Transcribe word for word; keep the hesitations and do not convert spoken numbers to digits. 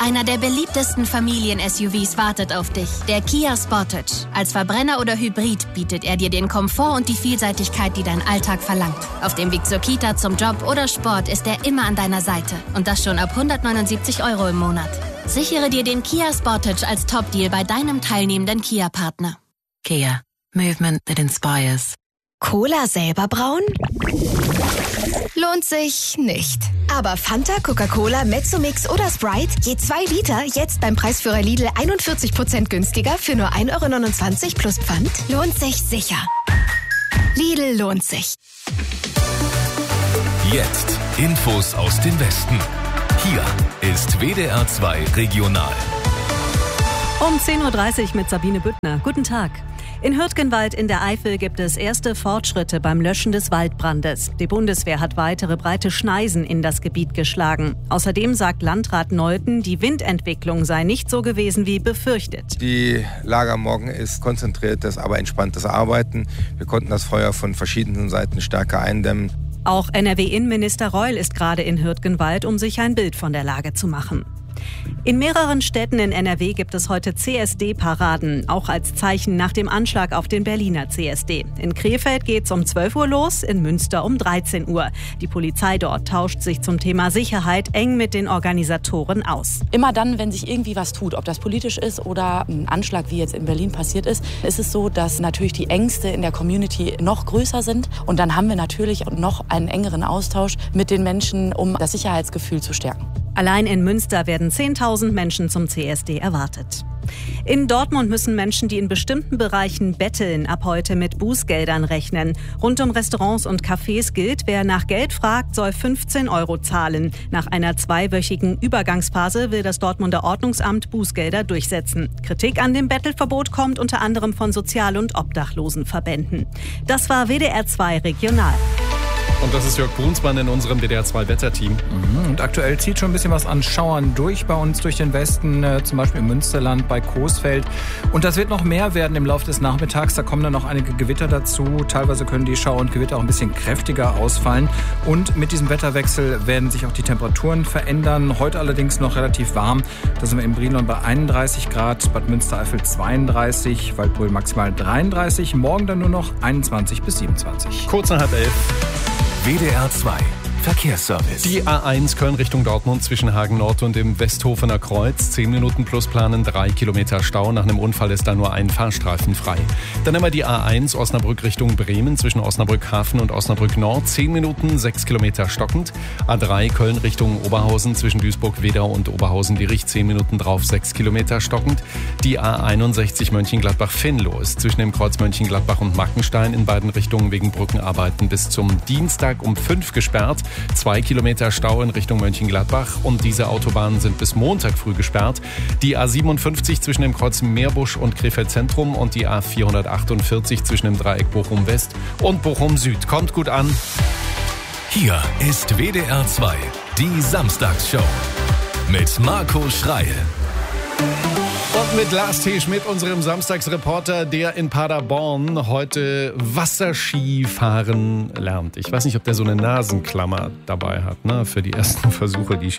Einer der beliebtesten Familien-S U Vs wartet auf dich. Der Kia Sportage. Als Verbrenner oder Hybrid bietet er dir den Komfort und die Vielseitigkeit, die dein Alltag verlangt. Auf dem Weg zur Kita, zum Job oder Sport ist er immer an deiner Seite. Und das schon ab hundertneunundsiebzig Euro im Monat. Sichere dir den Kia Sportage als Top-Deal bei deinem teilnehmenden Kia-Partner. Kia. Movement that inspires. Cola selber brauen? Lohnt sich nicht. Aber Fanta, Coca-Cola, Mezzomix oder Sprite, je zwei Liter, jetzt beim Preisführer Lidl einundvierzig Prozent günstiger für nur ein Euro neunundzwanzig plus Pfand, lohnt sich sicher. Lidl lohnt sich. Jetzt Infos aus dem Westen. Hier ist W D R zwei Regional. Um zehn Uhr dreißig mit Sabine Büttner. Guten Tag. In Hürtgenwald in der Eifel gibt es erste Fortschritte beim Löschen des Waldbrandes. Die Bundeswehr hat weitere breite Schneisen in das Gebiet geschlagen. Außerdem sagt Landrat Neuten, die Windentwicklung sei nicht so gewesen wie befürchtet. Die Lage am Morgen ist konzentriertes, aber entspanntes Arbeiten. Wir konnten das Feuer von verschiedenen Seiten stärker eindämmen. Auch N R W-Innenminister Reul ist gerade in Hürtgenwald, um sich ein Bild von der Lage zu machen. In mehreren Städten in N R W gibt es heute C S D-Paraden, auch als Zeichen nach dem Anschlag auf den Berliner C S D. In Krefeld geht's um zwölf Uhr los, in Münster um dreizehn Uhr. Die Polizei dort tauscht sich zum Thema Sicherheit eng mit den Organisatoren aus. Immer dann, wenn sich irgendwie was tut, ob das politisch ist oder ein Anschlag, wie jetzt in Berlin passiert ist, ist es so, dass natürlich die Ängste in der Community noch größer sind. Und dann haben wir natürlich noch einen engeren Austausch mit den Menschen, um das Sicherheitsgefühl zu stärken. Allein in Münster werden zehntausend Menschen zum C S D erwartet. In Dortmund müssen Menschen, die in bestimmten Bereichen betteln, ab heute mit Bußgeldern rechnen. Rund um Restaurants und Cafés gilt, wer nach Geld fragt, soll fünfzehn Euro zahlen. Nach einer zweiwöchigen Übergangsphase will das Dortmunder Ordnungsamt Bußgelder durchsetzen. Kritik an dem Bettelverbot kommt unter anderem von Sozial- und Obdachlosenverbänden. Das war W D R zwei Regional. Und das ist Jörg Brunsmann in unserem W D R zwei Wetterteam. Mhm. Und aktuell zieht schon ein bisschen was an Schauern durch bei uns durch den Westen, äh, zum Beispiel im Münsterland bei Coesfeld. Und das wird noch mehr werden im Laufe des Nachmittags. Da kommen dann noch einige Gewitter dazu. Teilweise können die Schauer und Gewitter auch ein bisschen kräftiger ausfallen. Und mit diesem Wetterwechsel werden sich auch die Temperaturen verändern. Heute allerdings noch relativ warm. Da sind wir in Brilon bei einunddreißig Grad, Bad Münstereifel zweiunddreißig, Waldbröl maximal dreiunddreißig. Morgen dann nur noch einundzwanzig bis siebenundzwanzig. Kurz nach halb elf. W D R zwei Verkehrsservice. Die A eins Köln Richtung Dortmund zwischen Hagen Nord und dem Westhofener Kreuz. zehn Minuten plus planen, drei Kilometer Stau. Nach einem Unfall ist da nur ein Fahrstreifen frei. Dann haben wir die A eins Osnabrück Richtung Bremen zwischen Osnabrück Hafen und Osnabrück Nord. zehn Minuten, sechs Kilometer stockend. A drei Köln Richtung Oberhausen zwischen Duisburg-Wedau und Oberhausen-Dierich. zehn Minuten drauf, sechs Kilometer stockend. Die A einundsechzig Mönchengladbach-Venlo ist zwischen dem Kreuz Mönchengladbach und Mackenstein in beiden Richtungen wegen Brückenarbeiten bis zum Dienstag um fünf gesperrt. Zwei Kilometer Stau in Richtung Mönchengladbach und diese Autobahnen sind bis Montag früh gesperrt. Die A siebenundfünfzig zwischen dem Kreuz Meerbusch und Krefeld Zentrum und die A vierhundertachtundvierzig zwischen dem Dreieck Bochum West und Bochum Süd. Kommt gut an. Hier ist W D R zwei, die Samstagsshow mit Marco Schreil. Und mit Lars T. Schmidt, unserem Samstagsreporter, der in Paderborn heute Wasserskifahren lernt. Ich weiß nicht, ob der so eine Nasenklammer dabei hat, ne, für die ersten Versuche, die